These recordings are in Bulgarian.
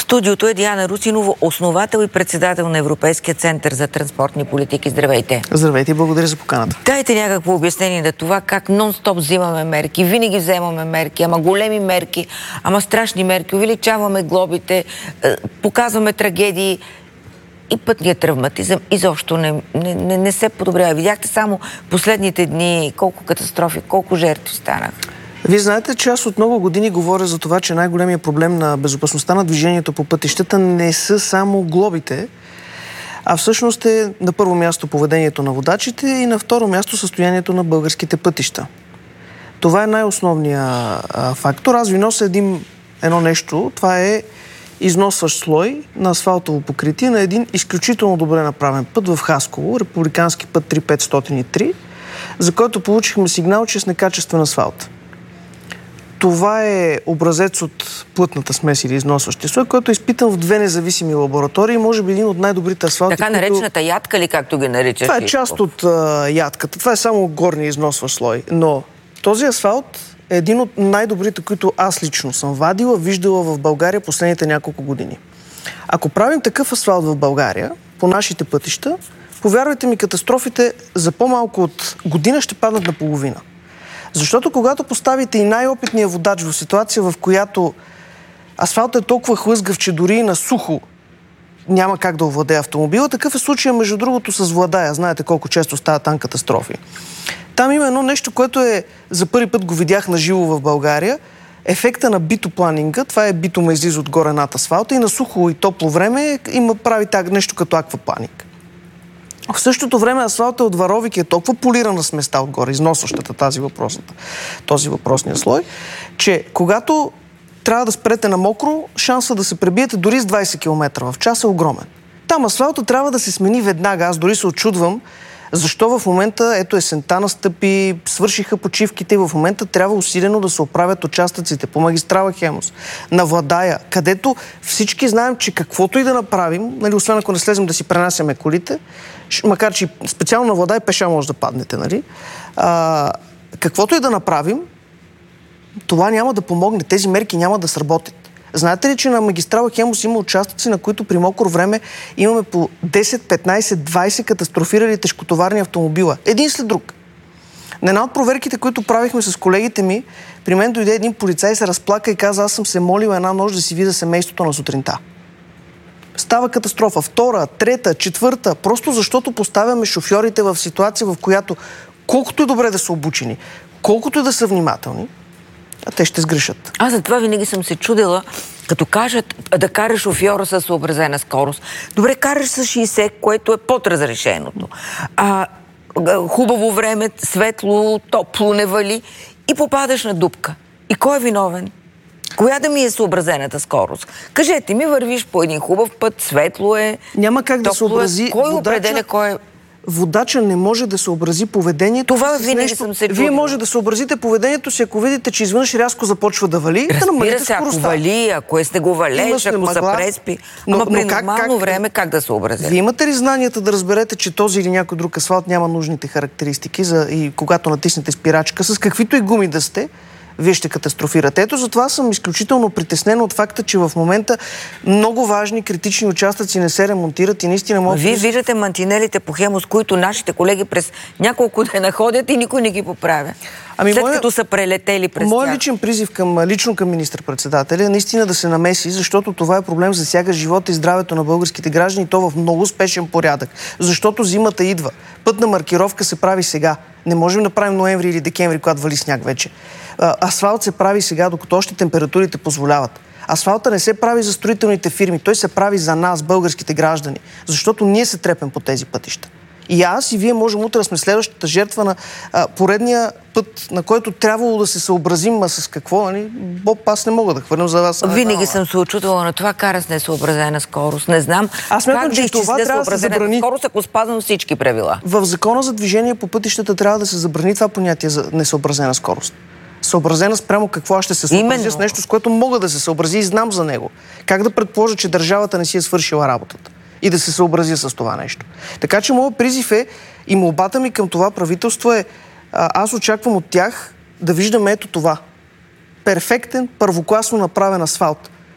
студиото е Диана Русинова, основател и председател на Европейския център за транспортни политики. Здравейте! Здравейте и благодаря за поканата. Дайте някакво обяснение на това как нон-стоп взимаме мерки, винаги вземаме мерки, ама големи мерки, ама страшни мерки, увеличаваме глобите, показваме трагедии и пътният травматизъм изобщо не се подобрява. Видяхте само последните дни колко катастрофи, колко жертви станаха. Вие знаете, че аз от много години говоря за това, че най-големият проблем на безопасността на движението по пътищата не са само глобите, а всъщност е на първо място поведението на водачите и на второ място състоянието на българските пътища. Това е най-основният фактор. Аз ви нося едно нещо. Това е износващ слой на асфалтово покритие на един изключително добре направен път в Хасково, републикански път 3503, за който получихме сигнал, че е с некачествен асфалт. Това е образец от плътната смес или износващия слой, който е изпитан в две независими лаборатории, може би един от най-добрите асфалти. Така наречената ядка ли, както ги наричаш? Това е част от ядката. Това е само горния износващ слой. Но този асфалт е един от най-добрите, които аз лично съм вадила, виждала в България последните няколко години. Ако правим такъв асфалт в България, по нашите пътища, повярвайте ми, катастрофите за по-малко от година ще паднат на половина. Защото когато поставите и най-опитния водач в ситуация, в която асфалтът е толкова хлъзгав, че дори и на сухо няма как да овладее автомобила, такъв е случая, между другото, с Владая. Знаете колко често стават там катастрофи. Там има едно нещо, което за първи път го видях на живо в България. Ефекта на битопланинга, това е битума излиза отгоре над асфалта и на сухо и топло време прави нещо като аквапланинг. В същото време асфалта от варовик е толкова полирана с места отгоре, износващата този въпросния слой, че когато трябва да спрете на мокро, шанса да се пребиете дори с 20 км в час е огромен. Там асфалта трябва да се смени веднага. Аз дори се очудвам защо в момента, есента настъпи, свършиха почивките и в момента трябва усилено да се оправят участъците по магистрала Хемус, на Владая, където всички знаем, че каквото и да направим, освен ако не слезем да си пренасяме колите, макар че специално на Владая пеша може да паднете, каквото и да направим, това няма да помогне. Тези мерки няма да сработят. Знаете ли, че на магистрала Хемус има участъци, на които при мокро време имаме по 10, 15, 20 катастрофирали тежкотоварни автомобила. Един след друг. На една от проверките, които правихме с колегите ми, при мен дойде един полицай, се разплака и каза: аз съм се молил една нощ да си видя семейството на сутринта. Става катастрофа. Втора, трета, четвърта, просто защото поставяме шофьорите в ситуация, в която колкото и добре да са обучени, колкото и да са внимателни, а те ще сгрешат. Аз за това винаги съм се чудила, като кажат да караш шофьора с съобразена скорост. Добре, караш с 60, което е под разрешеното. Хубаво време, светло, топло, не вали и попадаш на дупка. И кой е виновен? Коя да ми е съобразената скорост? Кажете ми, вървиш по един хубав път, светло е, няма как да съобрази кой определя кой е? Водача не може да съобрази поведението. Това винаги съм се чудила. Вие може да съобразите поведението си, ако видите, че извънш рязко започва да вали. Разбира се, ако вали, ако е снеговалеж, ако се преспи. Ама при нормално време как да съобразя? Вие имате ли знанията да разберете, че този или някой друг асфалт няма нужните характеристики и когато натиснете спирачка, с каквито и гуми да сте, вие ще катастрофирате. Ето затова съм изключително притеснен от факта, че в момента много важни критични участъци не се ремонтират и наистина могат... Вие виждате мантинелите по Хемус, които нашите колеги през няколко дена ходят и никой не ги поправя. След като са прелетели през тях. Моят личен призив лично към министър-председателя е наистина да се намеси, защото това е проблем, засяга живота и здравето на българските граждани и то в много спешен порядък. Защото зимата идва. Пътна маркировка се прави сега. Не можем да правим ноември или декември, когато вали сняг вече. Асфалт се прави сега, докато още температурите позволяват. Асфалта не се прави за строителните фирми, той се прави за нас, българските граждани, защото ние се трепем по тези пътища. И аз и вие можем утре да сме следващата жертва на поредния път, на който трябвало да се съобразим, с какво, аз не мога да хвърлям за вас. Винаги съм се очутвала на това, кара с несъобразена скорост. Не знам аз смятам, че това трябва да се забрани. Скорост, ако спазвам всички правила. В Закона за движение по пътищата трябва да се забрани това понятие за несъобразена скорост. Съобразена спрямо какво аз ще се съобразя с нещо, с което мога да се съобрази и знам за него. Как да предположа, че държавата не си е свършила работата и да се съобрази с това нещо. Така че моят призив и молбата ми към това правителство аз очаквам от тях да виждаме ето това. Перфектен, първокласно направен асфалт.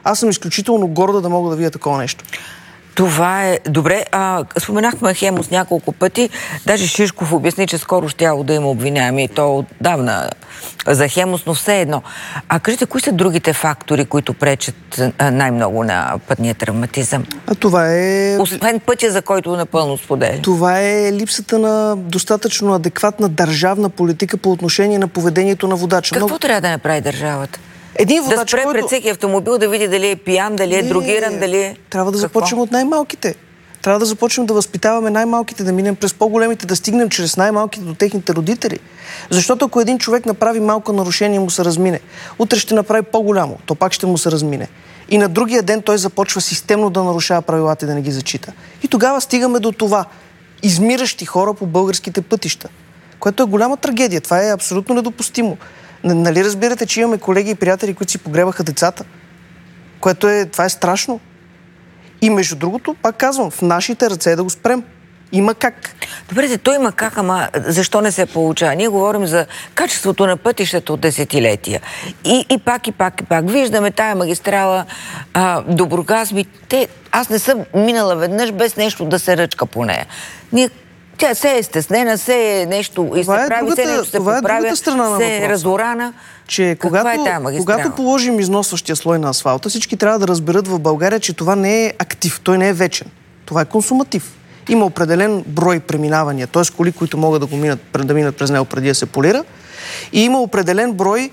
Аз съм изключително горда да мога да видя такова нещо. Това е добре. Споменахме Хемус няколко пъти. Даже Шишков обясни, че скоро щяло да има обвиняеми. То отдавна за Хемус, но все едно. Кажете, кои са другите фактори, които пречат най-много на пътния травматизъм? Това е... Освен пътя, за който напълно споделя. Това е липсата на достатъчно адекватна държавна политика по отношение на поведението на водача. Какво трябва да направи държавата? Един водач, да спре пред всеки автомобил, да види дали е пиян, дали е другиран, дали е... Трябва да започнем от най-малките. Трябва да започнем да възпитаваме най-малките, да минем през по-големите, да стигнем чрез най-малките до техните родители. Защото ако един човек направи малко нарушение, му се размине. Утре ще направи по-голямо, то пак ще му се размине. И на другия ден той започва системно да нарушава правилата и да не ги зачита. И тогава стигаме до това. Измиращи хора по българските пътища. Което е голяма трагедия. Това е абсолютно недопустимо. Нали разбирате, че имаме колеги и приятели, които си погребаха децата? Това е страшно. И между другото, пак казвам, в нашите ръце е да го спрем. Има как. Добре, то има как, ама защо не се получава? Ние говорим за качеството на пътищата от десетилетия. И пак. Виждаме тая магистрала до Бургас. Аз не съм минала веднъж без нещо да се ръчка по нея. Тя се е стеснена, се е нещо и се прави, се нещо се поправя, се е разорана. Че когато положим износващия слой на асфалта, всички трябва да разберат в България, че това не е актив, той не е вечен. Това е консуматив. Има определен брой преминавания, т.е. коли, които могат да минат през него преди да се полира. И има определен брой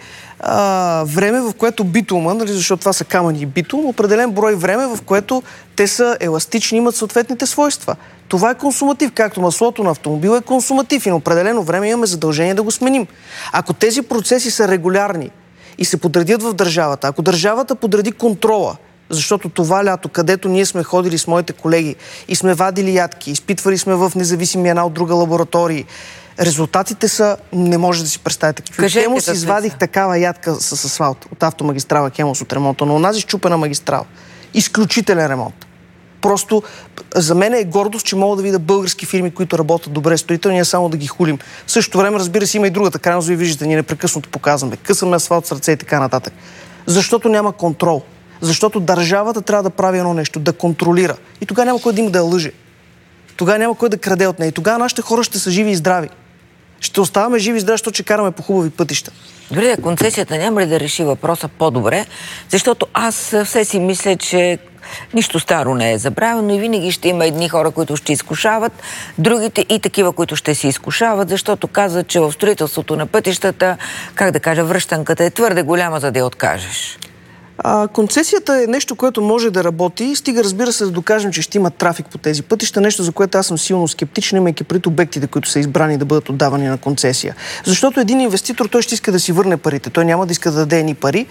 време, в което битума, нали, защото това са камъни и битум, определен брой време, в което те са еластични, имат съответните свойства. Това е консуматив, както маслото на автомобил е консуматив и на определено време имаме задължение да го сменим. Ако тези процеси са регулярни и се подредят в държавата, ако държавата подреди контрола, защото това лято, където ние сме ходили с моите колеги и сме вадили ядки, изпитвали сме в независими една от друга лаборатории, резултатите са, не може да си представите какви. Хемус извадих такава ядка с асфалт от автомагистрала Хемус от ремонта, но онази счупена магистрала. Изключителен ремонт. Просто за мен е гордост, че мога да видя български фирми, които работят добре строителни, само да ги хулим. В същото време, разбира се, има и другата крайност, ви виждате, ние непрекъснато показваме. Късаме асфалт с ръце и така нататък. Защото няма контрол. Защото държавата трябва да прави едно нещо, да контролира. И тогава няма кой да има да я лъже. Тогава няма кой да краде от нея. И тогава нашите хора ще са живи и здрави. Ще оставаме живи и здрави, защото ще караме по хубави пътища. Добре, концесията няма ли да реши въпроса по-добре? Защото аз все си мисля, че нищо старо не е забравено и винаги ще има едни хора, които ще изкушават, другите и такива, които ще се изкушават, защото казват, че в строителството на пътищата, връщанката е твърде голяма, за да я откажеш. Концесията е нещо, което може да работи, стига, разбира се, да докажем, че ще има трафик по тези пътища, нещо, за което аз съм силно скептичен, имайки пред обектите, които са избрани да бъдат отдавани на концесия. Защото един инвеститор, той ще иска да си върне парите. Той няма да иска да даде едни пари,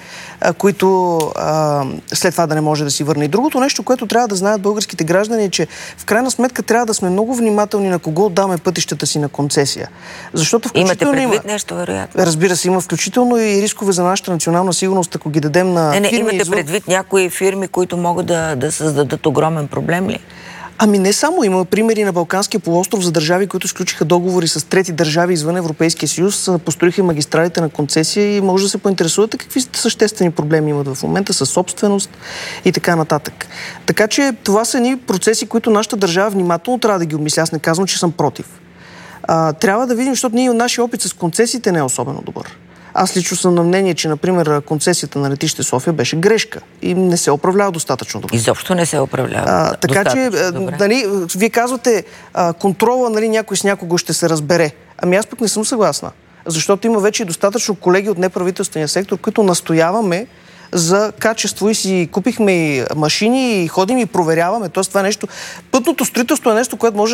които след това да не може да си върне. И другото нещо, което трябва да знаят българските граждани, е, че в крайна сметка трябва да сме много внимателни на кого отдаваме пътищата си на концесия. Защото включително имате предвид нещо, вероятно? Разбира се, има включително и рискове за нашата национална сигурност, ако ги дадем на имате предвид някои фирми, които могат да създадат огромен проблем ли? Ами не само. Има примери на Балканския полуостров за държави, които сключиха договори с трети държави извън Европейския съюз, построиха магистралите на концесия и може да се поинтересувате какви съществени проблеми имат в момента с собственост и така нататък. Така че това са едни процеси, които нашата държава внимателно трябва да ги обмисля. Аз не казвам, че съм против. Трябва да видим, защото нашия опит с концесиите не е особено добър. Аз лично съм на мнение, че, например, концесията на летище София беше грешка и не се управлява достатъчно добре. Изобщо не се управлява. Така че, вие казвате, контрола, някой с някого ще се разбере. Ами аз пък не съм съгласна. Защото има вече достатъчно колеги от неправителствения сектор, които настояваме за качество и си купихме и машини и ходим и проверяваме. Тоест това нещо. Пътното строителство е нещо, което може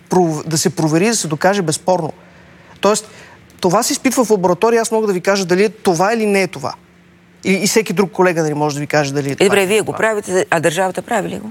да се провери и да се докаже безспорно. Тоест, това се изпитва в лаборатория, аз мога да ви кажа дали е това или не е това. И всеки друг колега може да ви каже дали е това. Добре, вие го правите, а държавата прави ли го?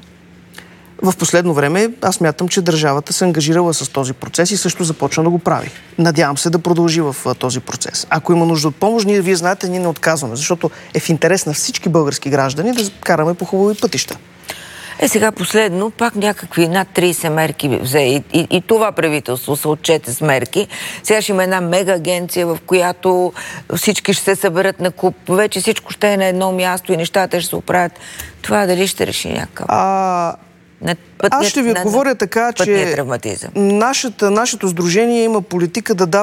В последно време аз мятам, че държавата се ангажирала с този процес и също започна да го прави. Надявам се да продължи в този процес. Ако има нужда от помощ, вие знаете, ние не отказваме, защото е в интерес на всички български граждани да караме по хубави пътища. Сега последно, пак някакви над 30 мерки взе и това правителство се отчете с мерки. Сега ще има една мега агенция, в която всички ще се съберат на куп. Вече всичко ще е на едно място и нещата ще се оправят. Това дали ще реши някакъв? Аз ще ви отговоря така, че нашето сдружение има политика да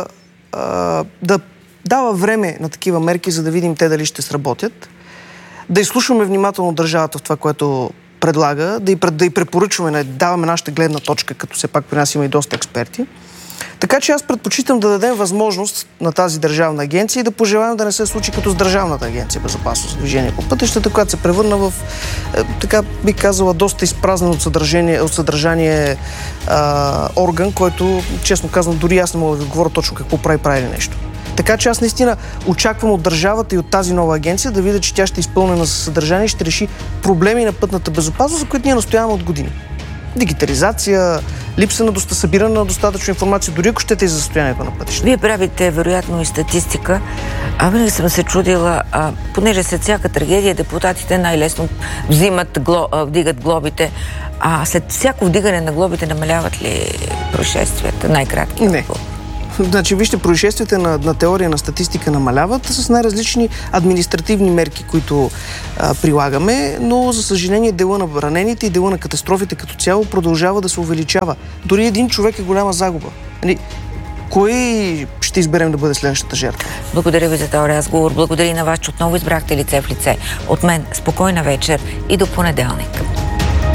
дава време на такива мерки, за да видим те дали ще сработят. Да изслушваме внимателно държавата в това, което предлага, да й препоръчваме, да даваме нашата гледна точка, като все пак при нас има и доста експерти. Така че аз предпочитам да дадем възможност на тази държавна агенция и да пожелаем да не се случи като с Държавната агенция безопасност движение по пътищата, която се превърна в, така бих казала, доста изпразнен от съдържание орган, който, честно казвам, дори аз не мога да говоря точно какво прави нещо. Така че аз наистина очаквам от държавата и от тази нова агенция да видя, че тя ще изпълнена със съдържание и ще реши проблеми на пътната безопасност, за които ние настояваме от години. Дигитализация, липса на събиране на достатъчно информация, дори ако щете и за състоянието на пътищата. Вие правите вероятно и статистика. Винаги съм се чудила, понеже след всяка трагедия депутатите най-лесно вдигат глобите. След всяко вдигане на глобите намаляват ли происшествията? Най-кратки? Не. Значи, вижте, происшествията на теория на статистика намаляват с най-различни административни мерки, които прилагаме, но за съжаление дела на ранените и дела на катастрофите като цяло продължава да се увеличава. Дори един човек е голяма загуба. Кой ще изберем да бъде следващата жертва? Благодаря ви за този разговор. Благодаря и на вас, че отново избрахте лице в лице. От мен спокойна вечер и до понеделник.